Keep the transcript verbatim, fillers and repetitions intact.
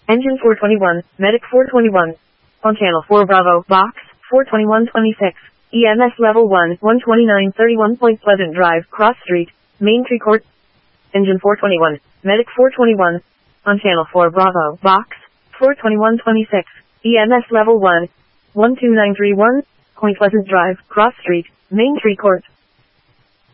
Engine four twenty-one, Medic four twenty-one. On channel four Bravo, box, four twenty-one twenty-six. E M S level one, one twenty-nine thirty-one Point Pleasant Drive, Cross Street, Main Tree Court. Engine four twenty-one, Medic four twenty-one. On channel four Bravo, box, four twenty-one twenty-six. E M S level one, one two nine three one, Point Pleasant Drive, Cross Street, Main Tree Court.